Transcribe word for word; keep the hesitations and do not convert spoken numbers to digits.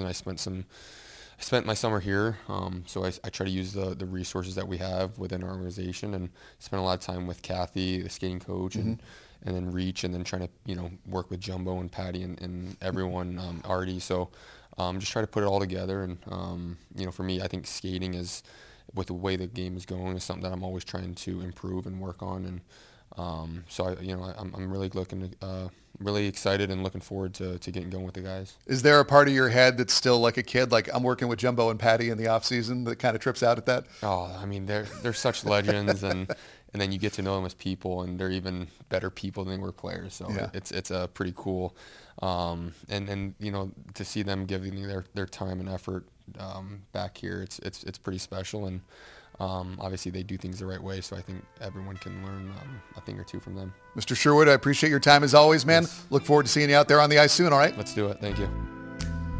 season, I spent some, I spent my summer here. Um, so I, I try to use the, the resources that we have within our organization and spend a lot of time with Kathy, the skating coach, mm-hmm. and and then Reach, and then trying to, you know, work with Jumbo and Patty and, and everyone, um, Artie. So um, just try to put it all together. And, um, you know, for me, I think skating is, with the way the game is going, is something that I'm always trying to improve and work on. And um, so, I, you know, I, I'm, I'm really looking to, uh, really excited and looking forward to, to getting going with the guys. Is there a part of your head that's still like a kid, like I'm working with Jumbo and Patty in the off season, that kind of trips out at that? Oh, I mean, they're, they're such legends, and and then you get to know them as people, and they're even better people than they were players. So yeah. it's it's a pretty cool, um, and and you know, to see them giving their, their time and effort um, back here, it's it's it's pretty special. And um, obviously they do things the right way, so I think everyone can learn um, a thing or two from them. Mister Sherwood, I appreciate your time as always, man. Yes. Look forward to seeing you out there on the ice soon. All right, let's do it. Thank you.